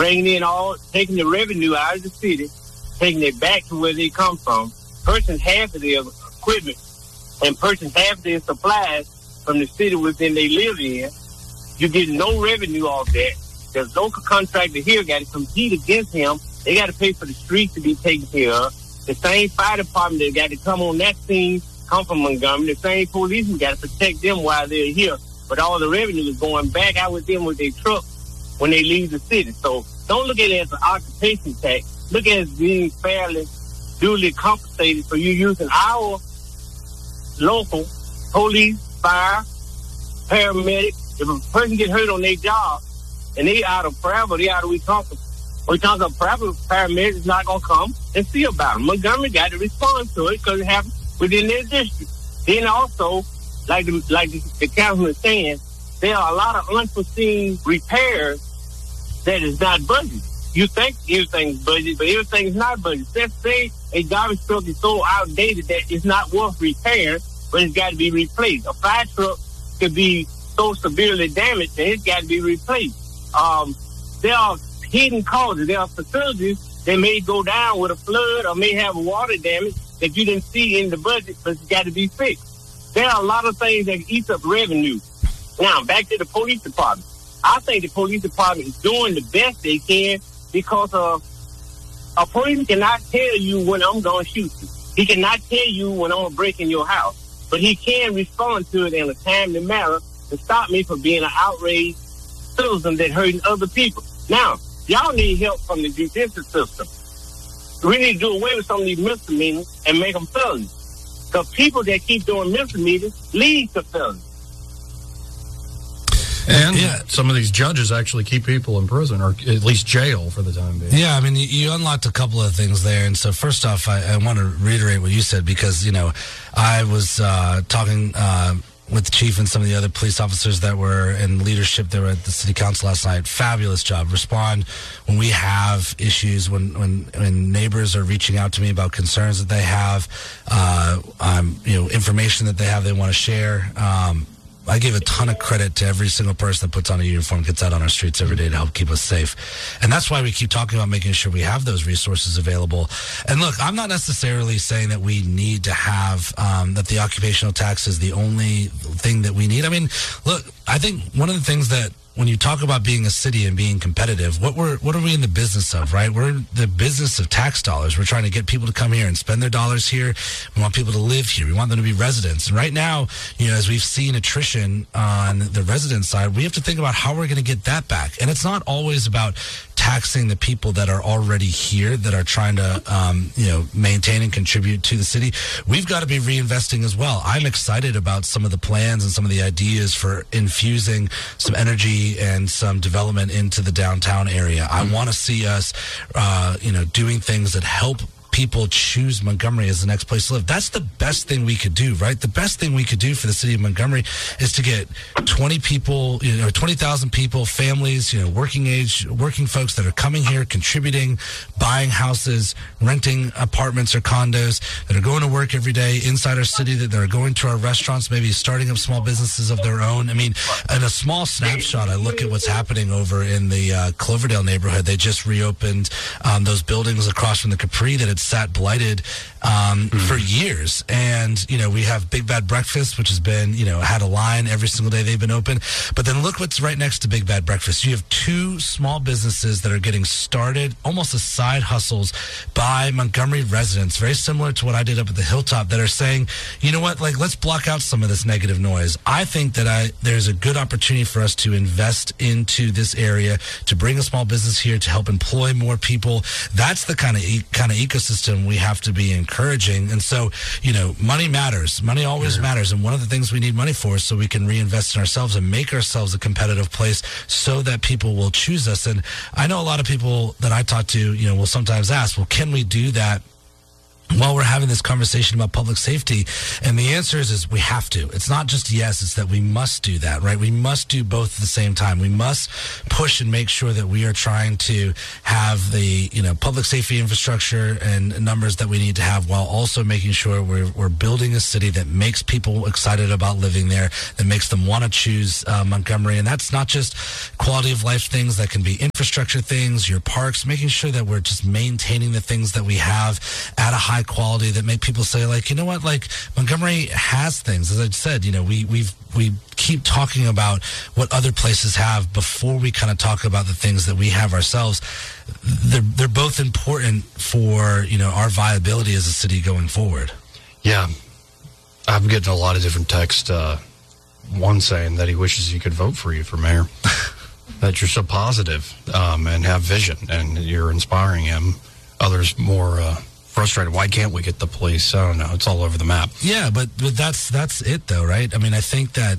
taking the revenue out of the city, taking it back to where they come from, purchasing half of their equipment and purchasing half of their supplies from the city within they live in. You get no revenue off that. The local contractor here got to compete against him. They got to pay for the streets to be taken care of. The same fire department that got to come on that scene come from Montgomery. The same policemen got to protect them while they're here. But all the revenue is going back out with them with their truck when they leave the city. So don't look at it as an occupation tax. Look at it as being fairly, duly compensated for you using our local police, fire, paramedics. If a person gets hurt on their job and they out of travel, they out of Wetumpka private paramedics is not going to come and see about them. Montgomery got to respond to it because it happened within their district. Then also, like the councilman is saying, there are a lot of unforeseen repairs that is not budgeted. You think everything's budgeted, but everything's not budgeted. Let's say a garbage truck is so outdated that it's not worth repairing, but it's got to be replaced. A fire truck could be so severely damaged that it's got to be replaced. There are hidden causes. There are facilities that may go down with a flood or may have water damage that you didn't see in the budget, but it's got to be fixed. There are a lot of things that eat up revenue. Now, back to the police department. I think the police department is doing the best they can because a police cannot tell you when I'm going to shoot you. He cannot tell you when I'm going to break in your house. But he can respond to it in a timely manner to stop me from being an outraged citizen that hurting other people. Now, y'all need help from the judicial system. We need to do away with some of these misdemeanors and make them felonies. The people that keep doing misdemeanors lead to felonies. And some of these judges actually keep people in prison or at least jail for the time being. Yeah, I mean, you unlocked a couple of things there. And so first off, I want to reiterate what you said because, I was talking with the chief and some of the other police officers that were in leadership that were at the city council last night. Fabulous job. Respond when we have issues, when neighbors are reaching out to me about concerns that they have, information that they have they want to share. I give a ton of credit to every single person that puts on a uniform, gets out on our streets every day to help keep us safe. And that's why we keep talking about making sure we have those resources available. And look, I'm not necessarily saying that we need to have, that the occupational tax is the only thing that we need. I mean, look, I think one of the things that when you talk about being a city and being competitive, what are we in the business of, right? We're in the business of tax dollars. We're trying to get people to come here and spend their dollars here. We want people to live here. We want them to be residents. And right now, as we've seen attrition on the resident side, we have to think about how we're going to get that back. And it's not always about taxing the people that are already here that are trying to, maintain and contribute to the city. We've got to be reinvesting as well. I'm excited about some of the plans and some of the ideas for infusing some energy and some development into the downtown area. I want to see us, doing things that help people choose Montgomery as the next place to live. That's the best thing we could do, right? The best thing we could do for the city of Montgomery is to get 20,000 people, families, working folks that are coming here, contributing, buying houses, renting apartments or condos, that are going to work every day inside our city, that are going to our restaurants, maybe starting up small businesses of their own. I mean, in a small snapshot, I look at what's happening over in the Cloverdale neighborhood. They just reopened those buildings across from the Capri that had sat blighted for years. And, we have Big Bad Breakfast, which has been, had a line every single day they've been open. But then look what's right next to Big Bad Breakfast. You have two small businesses that are getting started, almost as side hustles by Montgomery residents, very similar to what I did up at the Hilltop, that are saying, you know what, let's block out some of this negative noise. I think that there's a good opportunity for us to invest into this area, to bring a small business here, to help employ more people. That's the kind of ecosystem we have to be encouraging. And so, money matters. Money always matters. And one of the things we need money for is so we can reinvest in ourselves and make ourselves a competitive place so that people will choose us. And I know a lot of people that I talk to, will sometimes ask, well, can we do that while we're having this conversation about public safety, and the answer is we have to. It's not just yes, it's that we must do that, right? We must do both at the same time. We must push and make sure that we are trying to have the, public safety infrastructure and numbers that we need to have, while also making sure we're building a city that makes people excited about living there, that makes them want to choose Montgomery. And that's not just quality of life things, that can be infrastructure things, your parks, making sure that we're just maintaining the things that we have at a high quality that make people say, like, you know what, like Montgomery has things. As I said, we keep talking about what other places have before we kind of talk about the things that we have ourselves. They're both important for, our viability as a city going forward. Yeah. I'm getting a lot of different texts. One saying that he wishes he could vote for you for mayor. That you're so positive and have vision and you're inspiring him. Others more frustrated. Why can't we get the police? I don't know. It's all over the map. Yeah, but that's it though, right? I mean, I think that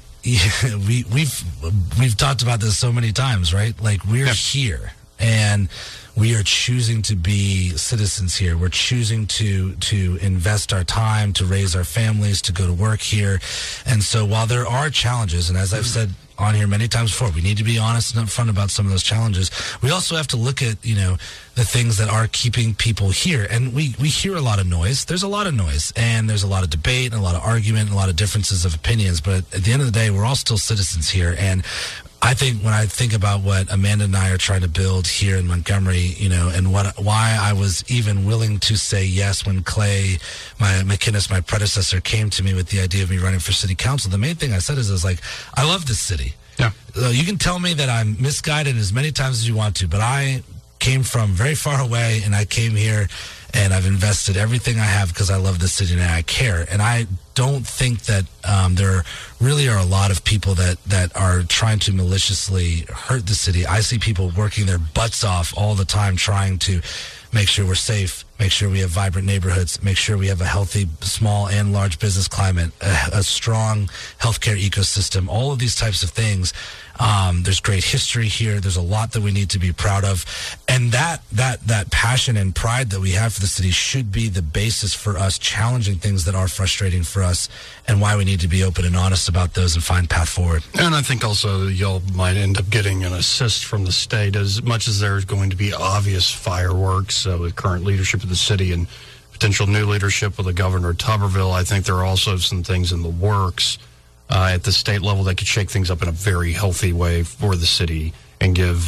we've talked about this so many times, right? Like we're here and we are choosing to be citizens here. We're choosing to invest our time, to raise our families, to go to work here. And so while there are challenges, and as I've said on here many times before, we need to be honest and upfront about some of those challenges. We also have to look at, the things that are keeping people here. And we hear a lot of noise. There's a lot of noise, and there's a lot of debate and a lot of argument and a lot of differences of opinions. But at the end of the day, we're all still citizens here. And I think when I think about what Amanda and I are trying to build here in Montgomery, and why I was even willing to say yes when Clay McInnes, my predecessor, came to me with the idea of me running for city council, the main thing I said is like, I love this city. Yeah. You can tell me that I'm misguided as many times as you want to, but I came from very far away, and I came here, and I've invested everything I have because I love this city and I care. And I don't think that there really are a lot of people that are trying to maliciously hurt the city. I see people working their butts off all the time trying to make sure we're safe, make sure we have vibrant neighborhoods, make sure we have a healthy small and large business climate, a strong healthcare ecosystem, all of these types of things. There's great history here. There's a lot that we need to be proud of. And that passion and pride that we have for the city should be the basis for us challenging things that are frustrating for us, and why we need to be open and honest about those and find path forward. And I think also y'all might end up getting an assist from the state, as much as there's going to be obvious fireworks with current leadership of the city and potential new leadership with the governor of Tuberville. I think there are also some things in the works at the state level that could shake things up in a very healthy way for the city and give,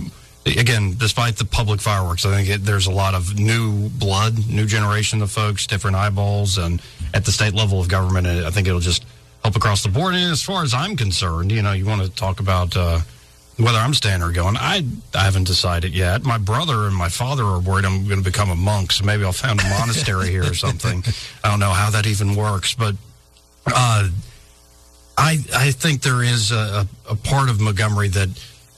again, despite the public fireworks, I think there's a lot of new blood, new generation of folks, different eyeballs, and at the state level of government, I think it'll just help across the board. And as far as I'm concerned, you want to talk about whether I'm staying or going. I haven't decided yet. My brother and my father are worried I'm going to become a monk, so maybe I'll found a monastery here or something. I don't know how that even works, but I think there is a part of Montgomery that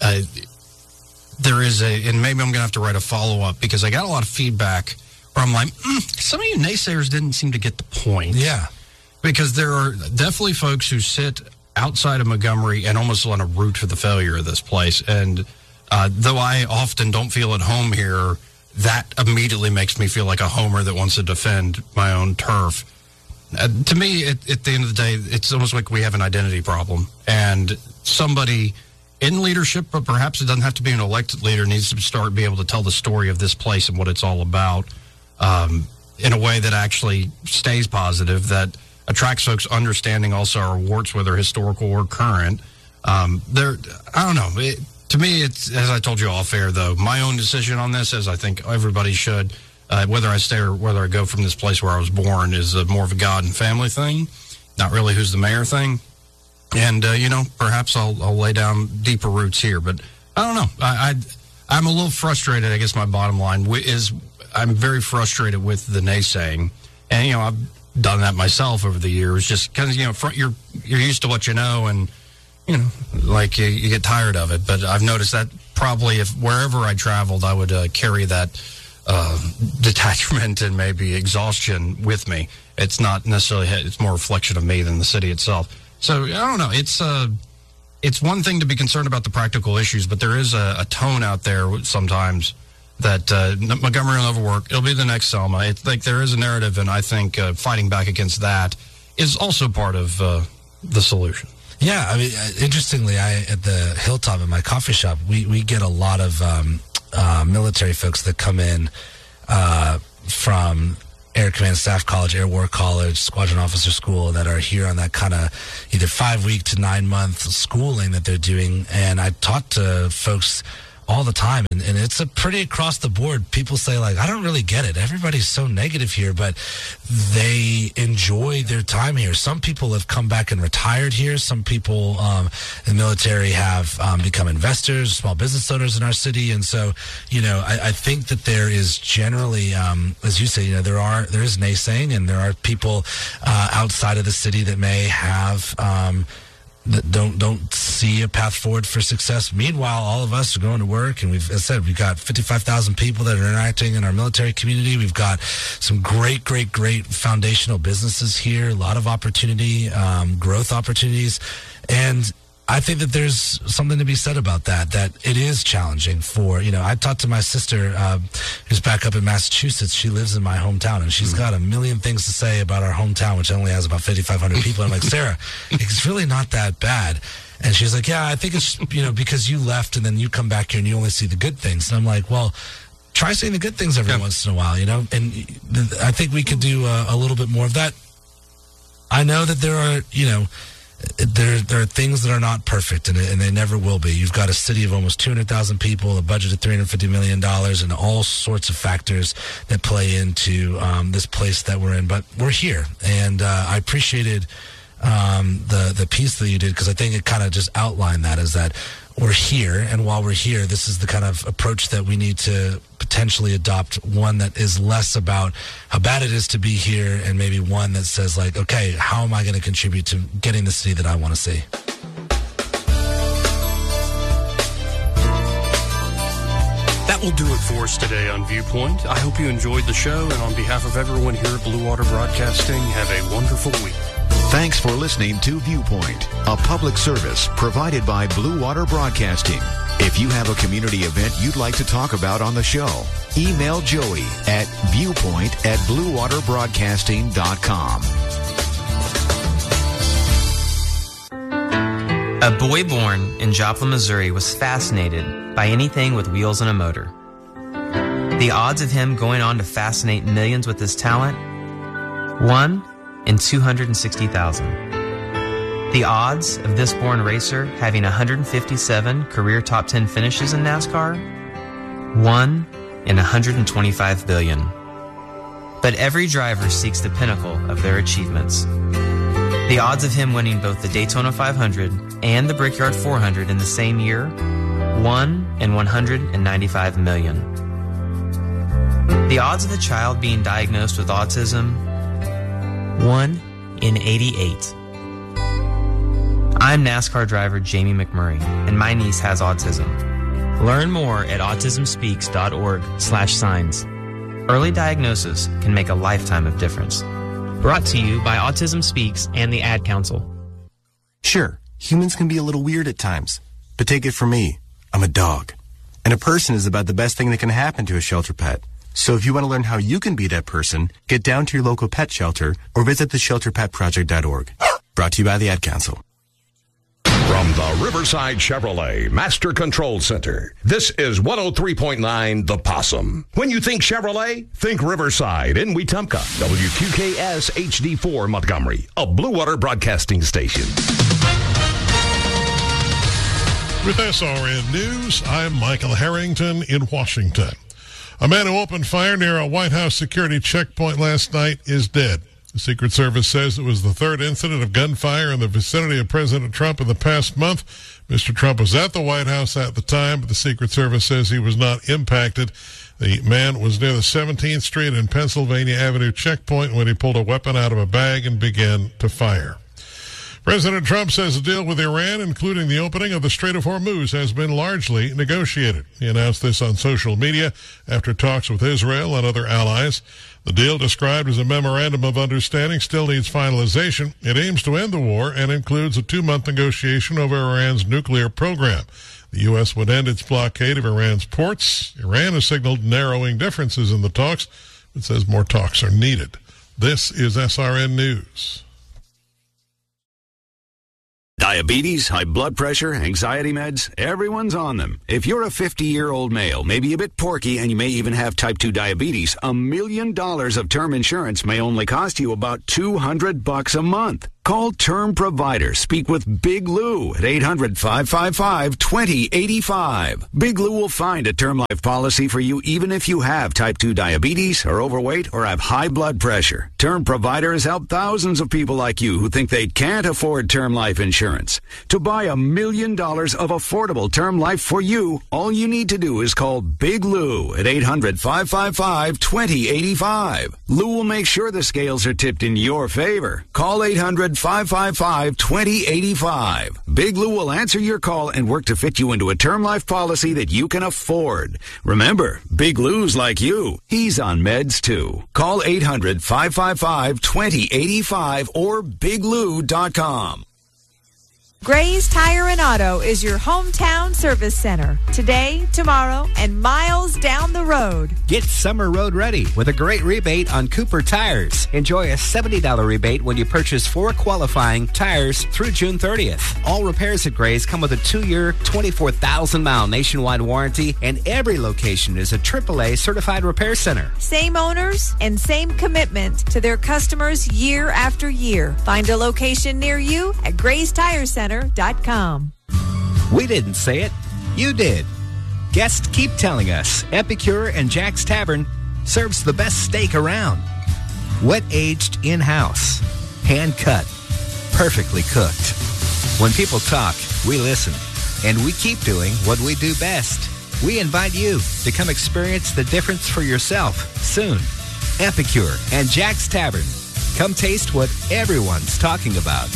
there is and maybe I'm going to have to write a follow-up, because I got a lot of feedback where I'm like, some of you naysayers didn't seem to get the point. Yeah. Because there are definitely folks who sit outside of Montgomery and almost want to root for the failure of this place. And though I often don't feel at home here, that immediately makes me feel like a homer that wants to defend my own turf. To me, at the end of the day, it's almost like we have an identity problem. And somebody in leadership, but perhaps it doesn't have to be an elected leader, needs to be able to tell the story of this place and what it's all about in a way that actually stays positive, that attracts folks understanding also our warts, whether historical or current. I don't know. To me, it's, as I told you off air, though, my own decision on this, as I think everybody should, whether I stay or whether I go from this place where I was born, is more of a God and family thing, not really who's the mayor thing. And, perhaps I'll lay down deeper roots here. But I don't know. I'm a little frustrated. I guess my bottom line is I'm very frustrated with the naysaying. And, I've done that myself over the years, just because, you're used to what you know, and, like you get tired of it. But I've noticed that probably if wherever I traveled, I would carry that detachment and maybe exhaustion with me. It's not necessarily, it's more a reflection of me than the city itself. So I don't know. It's one thing to be concerned about the practical issues, but there is a tone out there sometimes that Montgomery will never work. It'll be the next Selma. It's like there is a narrative, and I think fighting back against that is also part of the solution. Yeah, I mean, interestingly, at the Hilltop at my coffee shop, we get a lot of military folks that come in from Air Command Staff College, Air War College, Squadron Officer School that are here on that kind of either 5-week to 9-month schooling that they're doing. And I talk to folks all the time, and it's a pretty across the board. People say, like, I don't really get it. Everybody's so negative here, but they enjoy their time here. Some people have come back and retired here. Some people in the military have become investors, small business owners in our city. And so, I think that there is generally, as you say, there is naysaying, and there are people outside of the city that may have that don't see a path forward for success. Meanwhile, all of us are going to work, and we've got 55,000 people that are interacting in our military community. We've got some great foundational businesses here, a lot of opportunity, growth opportunities, and I think that there's something to be said about that it is challenging for, I talked to my sister who's back up in Massachusetts. She lives in my hometown, and she's got a million things to say about our hometown, which only has about 5,500 people. I'm like, Sarah, it's really not that bad. And she's like, yeah, I think it's, because you left and then you come back here and you only see the good things. And I'm like, well, try seeing the good things every once in a while, and I think we could do a little bit more of that. I know that there are, there are things that are not perfect, and they never will be. You've got a city of almost 200,000 people, a budget of $350 million, and all sorts of factors that play into this place that we're in. But we're here, and I appreciated the piece that you did, because I think it kind of just outlined that, is that we're here, and while we're here, this is the kind of approach that we need to potentially adopt, one that is less about how bad it is to be here, and maybe one that says, like, okay, how am I going to contribute to getting the city that I want to see? That will do it for us today on Viewpoint. I hope you enjoyed the show, and on behalf of everyone here at Blue Water Broadcasting, have a wonderful week. Thanks for listening to Viewpoint, a public service provided by Blue Water Broadcasting. If you have a community event you'd like to talk about on the show, email Joey at viewpoint@bluewaterbroadcasting.com. A boy born in Joplin, Missouri was fascinated by anything with wheels and a motor. The odds of him going on to fascinate millions with his talent? 1 in 260,000. The odds of this born racer having 157 career top 10 finishes in NASCAR? 1 in 125 billion. But every driver seeks the pinnacle of their achievements. The odds of him winning both the Daytona 500 and the Brickyard 400 in the same year? 1 in 195 million. The odds of a child being diagnosed with autism? 1 in 88. I'm NASCAR driver Jamie McMurray, and my niece has autism. Learn more at autismspeaks.org/signs. Early diagnosis can make a lifetime of difference. Brought to you by Autism Speaks and the Ad Council. Sure, humans can be a little weird at times, but take it from me, I'm a dog. And a person is about the best thing that can happen to a shelter pet. So if you want to learn how you can be that person, get down to your local pet shelter or visit theshelterpetproject.org. Brought to you by the Ad Council. From the Riverside Chevrolet Master Control Center, this is 103.9 The Possum. When you think Chevrolet, think Riverside in Wetumpka. WQKS HD4 Montgomery, a Blue Water Broadcasting station. With SRN News, I'm Michael Harrington in Washington. A man who opened fire near a White House security checkpoint last night is dead. The Secret Service says it was the third incident of gunfire in the vicinity of President Trump in the past month. Mr. Trump was at the White House at the time, but the Secret Service says he was not impacted. The man was near the 17th Street and Pennsylvania Avenue checkpoint when he pulled a weapon out of a bag and began to fire. President Trump says a deal with Iran, including the opening of the Strait of Hormuz, has been largely negotiated. He announced this on social media after talks with Israel and other allies. The deal, described as a memorandum of understanding, still needs finalization. It aims to end the war and includes a 2-month negotiation over Iran's nuclear program. the U.S. would end its blockade of Iran's ports. Iran has signaled narrowing differences in the talks, but says more talks are needed. This is SRN News. Diabetes, high blood pressure, anxiety meds, everyone's on them. If you're a 50-year-old male, maybe a bit porky, and you may even have type 2 diabetes, $1 million of term insurance may only cost you about $200 a month. Call Term Provider. Speak with Big Lou at 800-555-2085. Big Lou will find a term life policy for you even if you have type 2 diabetes, are overweight, or have high blood pressure. Term Provider has helped thousands of people like you who think they can't afford term life insurance. To buy $1 million of affordable term life for you, all you need to do is call Big Lou at 800-555-2085. Lou will make sure the scales are tipped in your favor. Call 800-555-2085. Big Lou will answer your call and work to fit you into a term life policy that you can afford. Remember, Big Lou's like you. He's on meds too. Call 800-555-2085 or biglou.com. Gray's Tire and Auto is your hometown service center. Today, tomorrow, and miles down the road. Get summer road ready with a great rebate on Cooper tires. Enjoy a $70 rebate when you purchase 4 qualifying tires through June 30th. All repairs at Gray's come with a 2-year, 24,000-mile nationwide warranty, and every location is a AAA certified repair center. Same owners and same commitment to their customers year after year. Find a location near you at Gray'sTireCenter.com. We didn't say it. You did. Guests keep telling us Epicure and Jack's Tavern serves the best steak around. Wet-aged in-house. Hand-cut. Perfectly cooked. When people talk, we listen. And we keep doing what we do best. We invite you to come experience the difference for yourself soon. Epicure and Jack's Tavern. Come taste what everyone's talking about.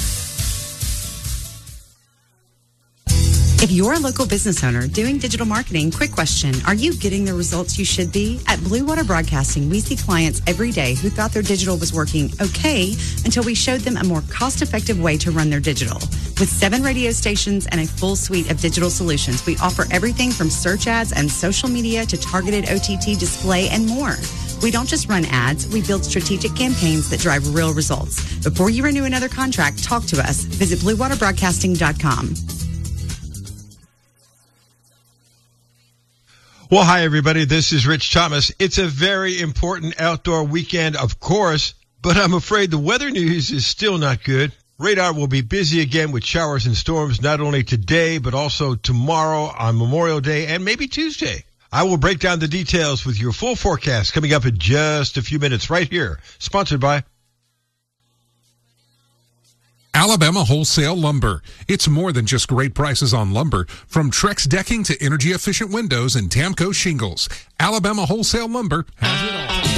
If you're a local business owner doing digital marketing, quick question. Are you getting the results you should be? At Blue Water Broadcasting, we see clients every day who thought their digital was working okay until we showed them a more cost-effective way to run their digital. With 7 radio stations and a full suite of digital solutions, we offer everything from search ads and social media to targeted OTT display and more. We don't just run ads, we build strategic campaigns that drive real results. Before you renew another contract, talk to us. Visit BlueWaterBroadcasting.com. Well, hi, everybody. This is Rich Thomas. It's a very important outdoor weekend, of course, but I'm afraid the weather news is still not good. Radar will be busy again with showers and storms, not only today, but also tomorrow on Memorial Day and maybe Tuesday. I will break down the details with your full forecast coming up in just a few minutes right here. Sponsored by Alabama Wholesale Lumber. It's more than just great prices on lumber. From Trex decking to energy-efficient windows and Tamco shingles, Alabama Wholesale Lumber has it all.